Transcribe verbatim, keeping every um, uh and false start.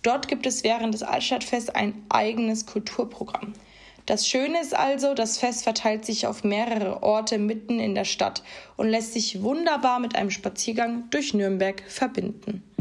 Dort gibt es während des Altstadtfests ein eigenes Kulturprogramm. Das Schöne ist also, das Fest verteilt sich auf mehrere Orte mitten in der Stadt und lässt sich wunderbar mit einem Spaziergang durch Nürnberg verbinden.